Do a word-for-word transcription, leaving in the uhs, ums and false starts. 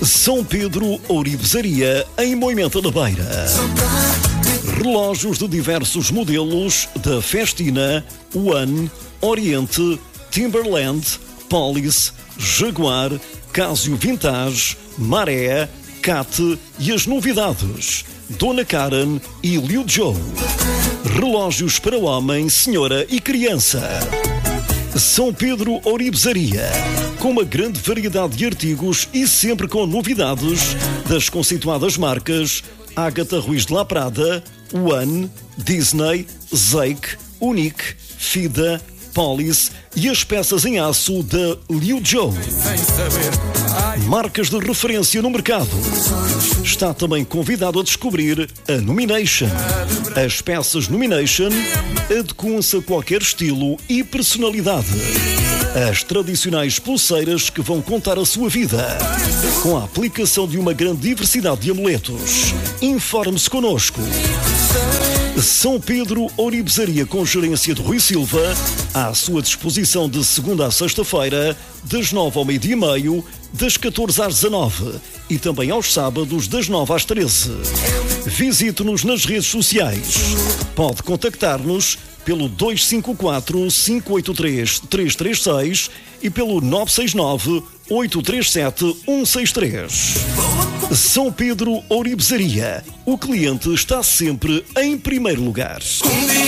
São Pedro Ourivesaria, em Moimenta da Beira. Relógios de diversos modelos da Festina, One, Oriente, Timberland, Polis, Jaguar, Casio Vintage, Maré, Cat e as novidades Dona Karen e Liu Joe. Relógios para homem, senhora e criança. São Pedro Ourivesaria, com uma grande variedade de artigos e sempre com novidades das conceituadas marcas Ágata Ruiz de La Prada, One, Disney, Zeik, Unique, Fida, Polis e as peças em aço da Liu Joe. Marcas de referência no mercado. Está também convidado a descobrir a Nomination. As peças Nomination adequam-se a qualquer estilo e personalidade. As tradicionais pulseiras que vão contar a sua vida, com a aplicação de uma grande diversidade de amuletos. Informe-se connosco. São Pedro Ourivesaria, com gerência de Rui Silva, à sua disposição de segunda a sexta-feira, das nove ao meio-dia e meio, das catorze às dezanove e também aos sábados, das nove às treze. Visite-nos nas redes sociais. Pode contactar-nos pelo dois cinco quatro, cinco oito três, três três seis e pelo nove seis nove, oito três sete, um seis três. São Pedro Ourivesaria. O cliente está sempre em primeiro lugar.